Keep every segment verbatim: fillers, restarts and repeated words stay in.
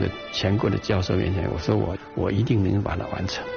的全国的教授面前，我说我我一定能把它完成。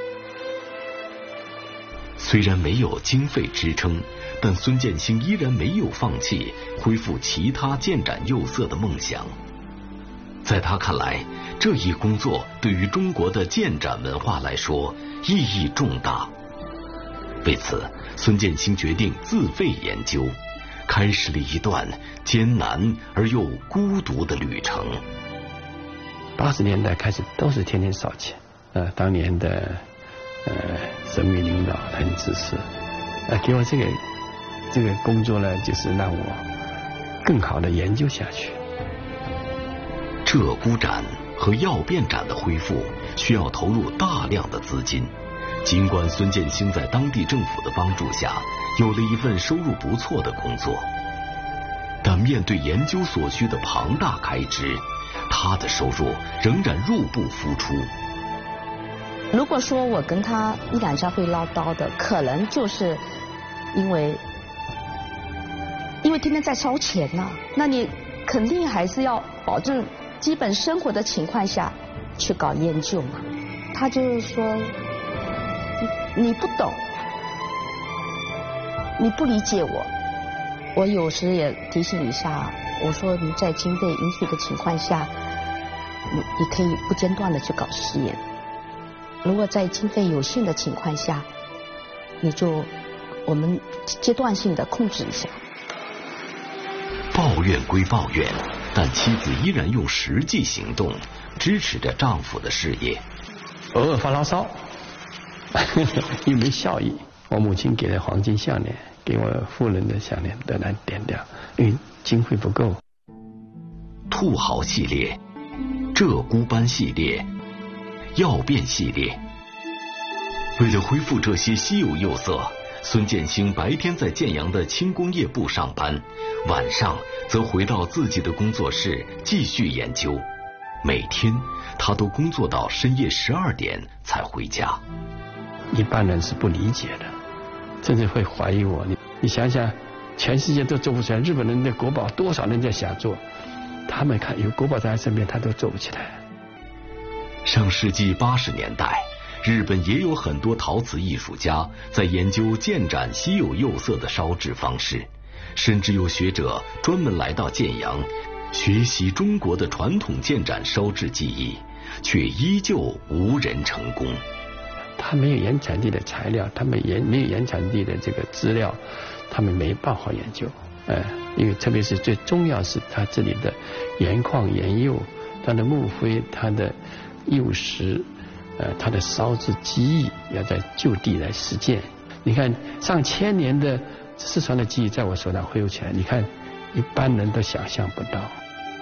虽然没有经费支撑，但孙建兴依然没有放弃恢复其他建盏釉色的梦想。在他看来，这一工作对于中国的建盏文化来说意义重大。为此，孙建兴决定自费研究，开始了一段艰难而又孤独的旅程。 八十年代开始都是天天烧钱，呃，当年的呃神秘领导很支持，呃，给我这个这个工作呢，就是让我更好的研究下去。 鹧鸪盏和曜变盏的恢复需要投入大量的资金，尽管孙建兴在当地政府的帮助下有了一份收入不错的工作，但面对研究所需的庞大开支，他的收入仍然入不敷出。 如果说我跟他一两家会唠叨的，可能就是因为因为天天在烧钱呐、啊，那你肯定还是要保证基本生活的情况下去搞研究嘛。他就是说你你不懂，你不理解我，我有时也提醒一下，我说你在经费允许的情况下，你你可以不间断的去搞实验，如果在经费有限的情况下，你就我们阶段性的控制一下。 抱怨归抱怨，但妻子依然用实际行动支持着丈夫的事业。 偶尔发牢骚，又没效益。我母亲给了黄金项链，给我夫人的项链都来点掉，因为经费不够。 兔毫系列、鹧鸪斑系列、曜变系列，为了恢复这些稀有釉色，孙建兴白天在建阳的轻工业部上班，晚上则回到自己的工作室继续研究。每天他都工作到深夜十二点才回家。 一般人是不理解的，甚至会怀疑我。你你想想，全世界都做不出来，日本人的国宝多少人在想做，他们看有国宝在他身边，他都做不起来。 上世纪八十年代，日本也有很多陶瓷艺术家在研究建盏稀有釉色的烧制方式，甚至有学者专门来到建阳学习中国的传统建盏烧制技艺，却依旧无人成功。 他没有原产地的材料，他们也没有原产地的这个资料，他们没办法研究。呃，因为特别是最重要是他这里的原矿原釉，它的木灰，它的釉石，呃，它的烧制技艺要在就地来实践。你看上千年的失传的技艺在我手上恢复起来，你看一般人都想象不到。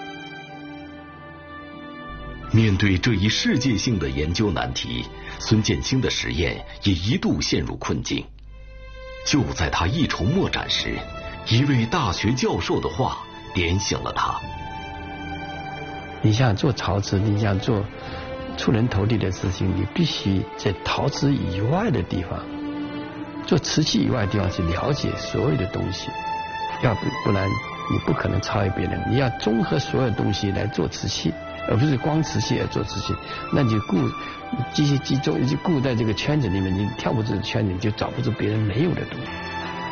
面对这一世界性的研究难题，孙建兴的实验也一度陷入困境。就在他一筹莫展时，一位大学教授的话点醒了他。 你想做陶瓷，你想做出人头地的事情，你必须在陶瓷以外的地方，做瓷器以外的地方去了解所有的东西，要不不然你不可能超越别人。你要综合所有东西来做瓷器，而不是光瓷器而做瓷器，那你就固机械集中就固在这个圈子里面，你跳不出圈子，你就找不出别人没有的东西。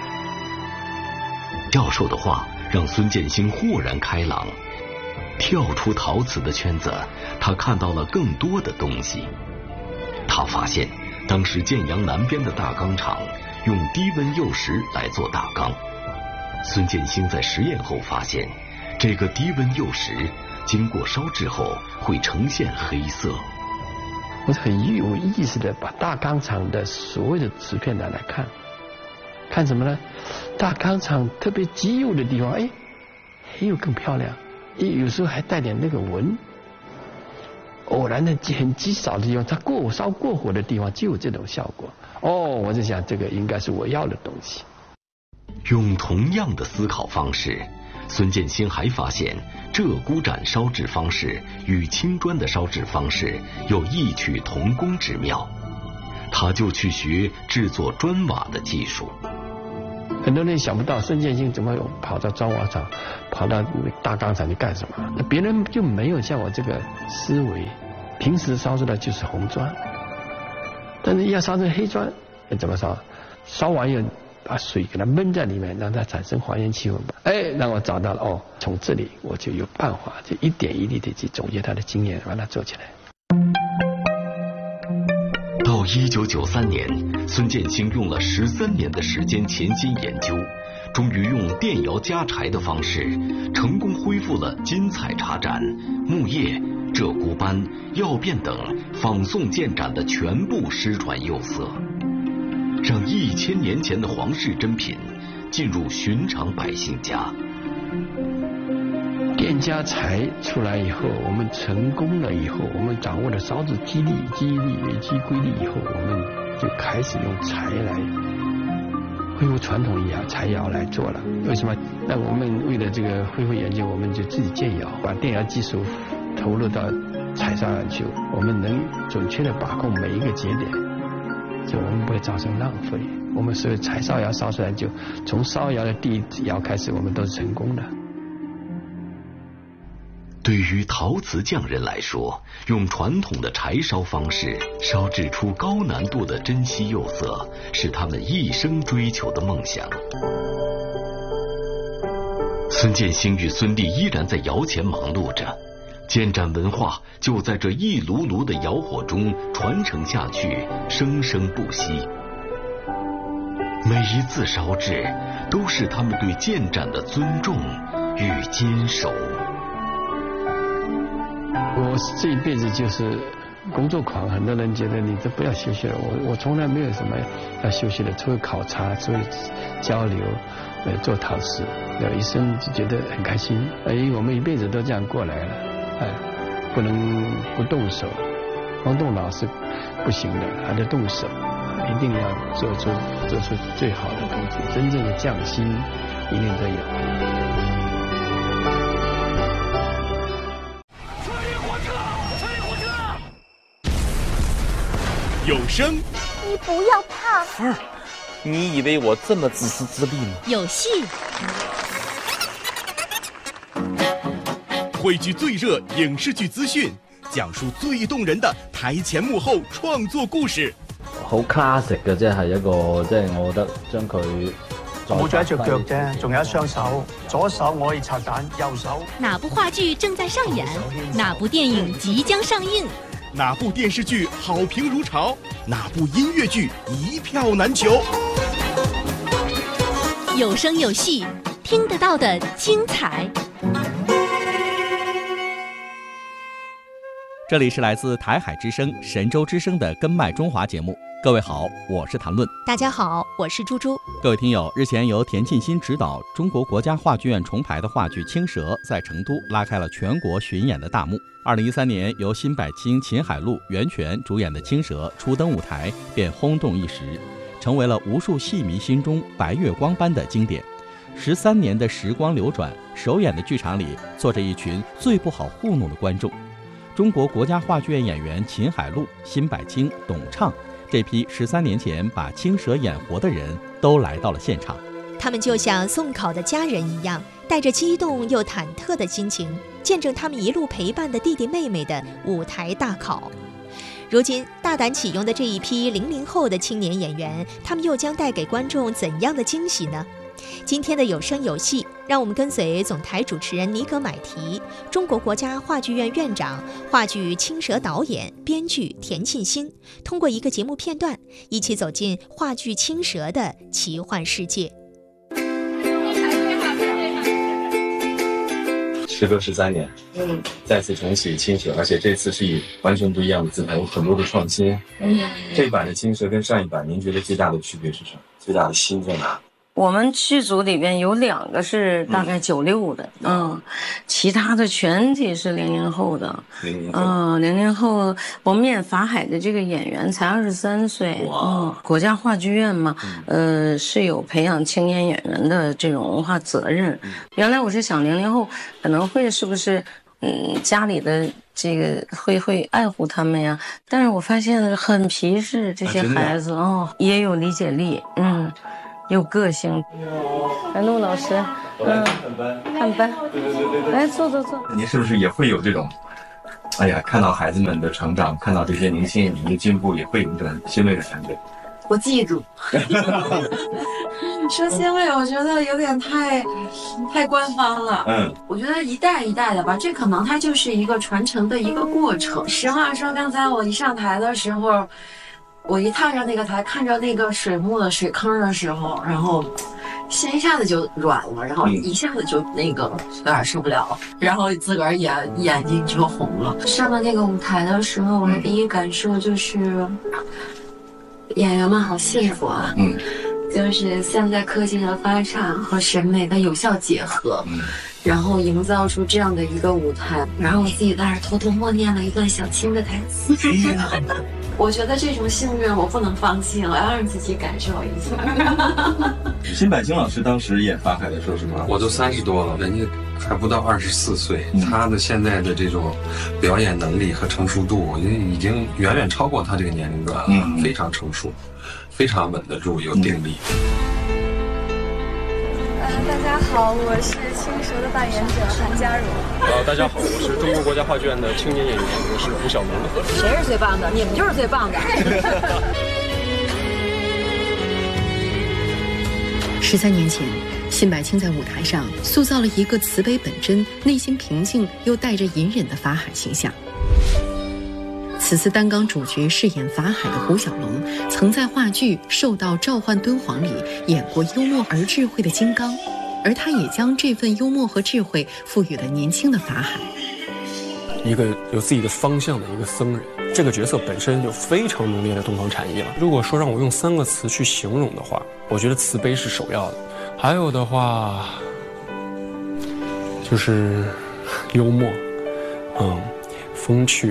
教授的话让孙建兴豁然开朗，跳出陶瓷的圈子，他看到了更多的东西。他发现当时建阳南边的大钢厂用低温釉石来做大钢，孙建兴在实验后发现，这个低温釉石经过烧制后会呈现黑色。 我是很有意识的把大钢厂的所有的瓷片拿来看，看什么呢？大钢厂特别极釉的地方，哎，黑釉更漂亮，有时候还带点那个纹。偶然的很极少的地方，它过烧过火的地方就有这种效果。哦，我就想这个应该是我要的东西。 用同样的思考方式，孙建兴还发现鹧鸪盏烧制方式与青砖的烧制方式有异曲同工之妙，他就去学制作砖瓦的技术。 很多人想不到孙建兴怎么跑到砖瓦厂，跑到大钢厂去干什么？那别人就没有像我这个思维，平时烧出来就是红砖，但是要烧成黑砖，怎么烧？烧完以后把水给它闷在里面，让它产生还原气温。哎，让我找到了哦，从这里我就有办法，就一点一滴的去总结他的经验，把它做起来。 到一九九三年，孙建兴用了十三年的时间潜心研究，终于用电窑加柴的方式，成功恢复了金彩茶盏、木叶、鹧鸪斑、药变等仿宋建盏的全部失传釉色，让一千年前的皇室珍品进入寻常百姓家。 电加柴出来以后，我们成功了以后，我们掌握了烧制机理、机理以及规律以后，我们就开始用柴来恢复传统窑柴窑来做了。为什么？那我们为了这个恢复研究，我们就自己建窑，把电窑技术投入到柴烧上去，我们能准确的把控每一个节点，就我们不会造成浪费。我们所有柴烧窑烧出来，就从烧窑的第一窑开始，我们都是成功的。 对于陶瓷匠人来说，用传统的柴烧方式烧制出高难度的珍稀釉色，是他们一生追求的梦想。孙建兴与孙俪依然在窑前忙碌着，建盏文化就在这一炉炉的窑火中传承下去，生生不息。每一次烧制，都是他们对建盏的尊重与坚守。 我这一辈子就是工作狂，很多人觉得你这不要休息了，我我从来没有什么要休息的，除了考察，除了交流，呃，做陶瓷，有一生就觉得很开心。哎，我们一辈子都这样过来了，哎，不能不动手，光动脑是不行的，还得动手，一定要做出做出最好的东西，真正的匠心一定都有。 有声， 你不要怕。 凤儿，你以为我这么自私自利吗？ 有戏， 汇聚最热影視劇資訊，講述最動人的台前幕後創作故事。 好 classic 嘅，即係一個，即係我覺得將佢冇咗一隻腳啫，仲有一雙手，左手我可以拆彈，右手。 哪部話劇正在上演？哪部電影即將上映？ 哪部電視劇好評如潮？哪部音樂劇一票難求？ 有聲有戲，聽得到的精彩。 这里是来自台海之声、神州之声的《根脉中华》节目。各位好，我是谭论。 大家好，我是猪猪。 各位听友，日前由田沁鑫执导、中国国家话剧院重排的话剧《青蛇》在成都拉开了全国巡演的大幕。二零一三年由辛柏青、秦海璐、袁泉主演的《青蛇》初登舞台便轰动一时，成为了无数戏迷心中白月光般的经典。十三年的时光流转，首演的剧场里坐着一群最不好糊弄的观众。中国国家话剧院演员秦海璐、辛柏青、董畅这批十三年前把青蛇演活的人都来到了现场。 他们就像送考的家人一样，带着激动又忐忑的心情，见证他们一路陪伴的弟弟妹妹的舞台大考。如今大胆启用的这一批零零后的青年演员，他们又将带给观众怎样的惊喜呢？今天的有声有戏，让我们跟随总台主持人尼格买提、中国国家话剧院院长、话剧《青蛇》导演、编剧田沁鑫，通过一个节目片段，一起走进话剧《青蛇》的奇幻世界。 时隔十三年，嗯，再次重启《青蛇》，而且这次是以完全不一样的姿态，有很多的创新。嗯，这一版的《青蛇》跟上一版，您觉得最大的区别是什么？最大的新在哪？ 我们剧组里边有两个是大概九六的，嗯，嗯其他的全体是零零后的， 零零后， 嗯，零零后。我们演法海的这个演员才二十三岁，嗯，国家话剧院嘛，嗯、呃，是有培养青年演员的这种文化责任。嗯、原来我是想零零后可能会是不是，嗯，家里的这个会会爱护他们呀？但是我发现很皮实，这些孩子、啊、哦，也有理解力，嗯。 有个性。海陆老师，嗯，看班， 对对对对， 来坐坐坐。 您是不是也会有这种？哎呀，看到孩子们的成长，看到这些年轻演员的进步，也会有一种欣慰的感觉。 我嫉妒。说欣慰，我觉得有点太太官方了。嗯，我觉得一代一代的吧，这可能它就是一个传承的一个过程。实话说，刚才我一上台的时候，我一踏上那个台，看着那个水幕的水坑的时候，然后心一下子就软了，然后一下子就那个有点受不了，然后自个儿眼眼睛就红了。上了那个舞台的时候，我的第一感受就是演员们好幸福啊。嗯。就是现在科技的发展和审美的有效结合，嗯，然后营造出这样的一个舞台。然后我自己在那儿偷偷默念了一段小青的台词。我觉得这种幸运我不能放弃了，要让自己感受一下。 辛柏青老师当时演法海的时候是吗？ 我都三十多了，人家还不到二十四岁，嗯、他的现在的这种表演能力和成熟度，我觉得已经远远超过他这个年龄段了，嗯、非常成熟。非常稳得住，有定力。 呃，大家好，我是青蛇的扮演者韩佳茹。 呃，大家好，我是中国国家话剧院的青年演员，我是胡晓明。 谁是最棒的？你们就是最棒的。 十三年前，辛柏青在舞台上塑造了一个慈悲本真、内心平静又带着隐忍的法海形象。此次担纲主角饰演法海的胡小龙，曾在话剧《受到召唤敦煌》里演过幽默而智慧的金刚，而他也将这份幽默和智慧赋予了年轻的法海。 一个有自己的方向的一个僧人，这个角色本身有非常浓烈的东方禅意了。如果说让我用三个词去形容的话，我觉得慈悲是首要的，还有的话就是幽默，嗯，风趣。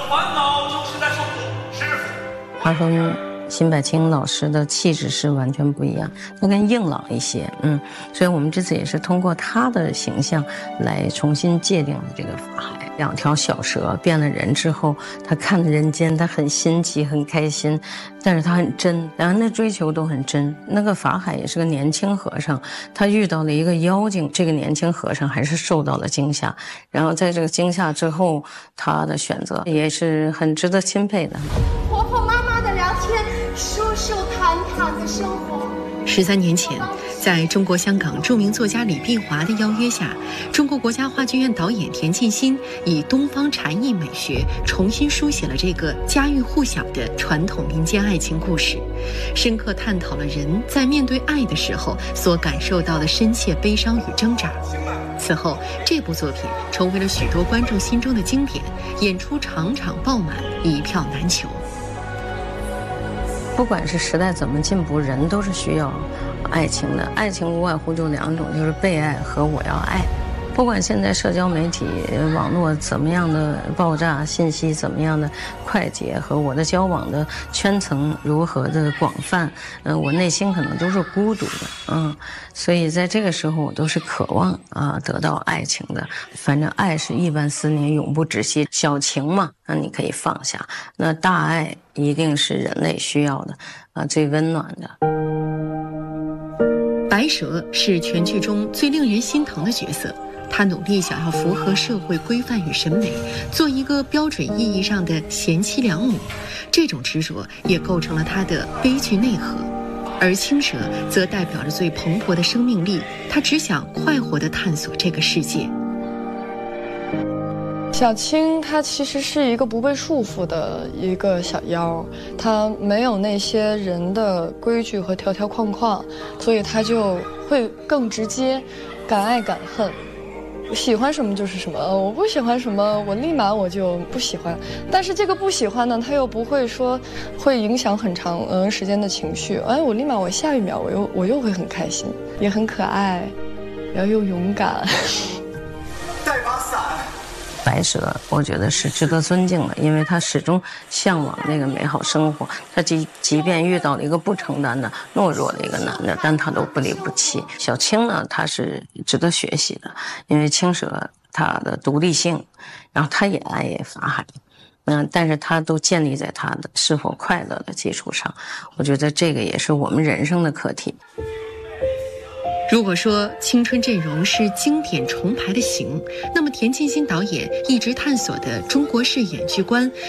他跟辛柏青老师的气质是完全不一样，他更硬朗一些，嗯，所以我们这次也是通过他的形象来重新界定了这个法海。两条小蛇变了人之后，他看人间，他很新奇，很开心，但是他很真，然后那追求都很真。那个法海也是个年轻和尚，他遇到了一个妖精，这个年轻和尚还是受到了惊吓，然后在这个惊吓之后，他的选择也是很值得钦佩的。 婆婆妈妈的聊天，舒舒坦坦的生活。 十三年前，在中国香港著名作家李碧华的邀约下，中国国家话剧院导演田沁鑫以东方禅意美学重新书写了这个家喻户晓的传统民间爱情故事，深刻探讨了人在面对爱的时候所感受到的深切悲伤与挣扎。此后，这部作品成为了许多观众心中的经典，演出场场爆满，一票难求。 不管是时代怎么进步，人都是需要爱情的。爱情无外乎就两种，就是被爱和我要爱。不管现在社交媒体网络怎么样的爆炸，信息怎么样的快捷，和我的交往的圈层如何的广泛，嗯、呃，我内心可能都是孤独的，嗯，所以在这个时候我都是渴望啊得到爱情的。反正爱是亿万思念，永不止息。小情嘛，那你可以放下；那大爱一定是人类需要的，啊，最温暖的。 白蛇是全剧中最令人心疼的角色。他努力想要符合社会规范与审美，做一个标准意义上的贤妻良母，这种执着也构成了他的悲剧内核。而青蛇则代表着最蓬勃的生命力，他只想快活地探索这个世界。 小青她其实是一个不被束缚的一个小妖，她没有那些人的规矩和条条框框，所以她就会更直接，敢爱敢恨。喜欢什么就是什么，我不喜欢什么，我立马我就不喜欢。但是这个不喜欢呢，他又不会说会影响很长嗯时间的情绪。哎，我立马我下一秒我又我又会很开心，也很可爱，然后又勇敢。 带把伞。白蛇，我觉得是值得尊敬的，因为他始终向往那个美好生活。他即即便遇到了一个不承担的、懦弱的一个男的，但他都不离不弃。小青呢，他是值得学习的，因为青蛇他的独立性，然后他也爱法海， 嗯，但是它都建立在他的是否快乐的基础上。我觉得这个也是我们人生的课题。 如果说青春阵容是经典重排的型，那么田沁鑫导演一直探索的中国式演剧观